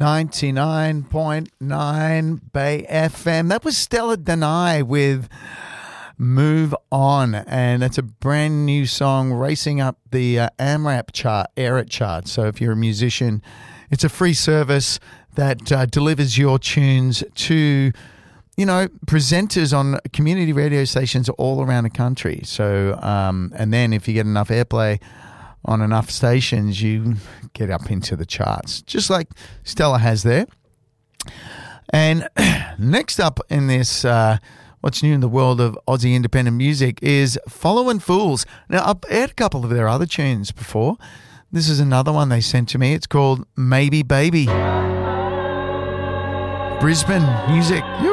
99.9 Bay FM. That was Stella Deni with Move On, and it's a brand new song racing up the AMRAP chart, ARIT chart. So if you're a musician, it's a free service that delivers your tunes to, you know, presenters on community radio stations all around the country. So, and then if you get enough airplay on enough stations, you get up into the charts, just like Stella has there. And next up in this, what's new in the world of Aussie independent music is Followin' Fools. Now, I've aired a couple of their other tunes before. This is another one they sent to me. It's called Maybe Baby. Brisbane music.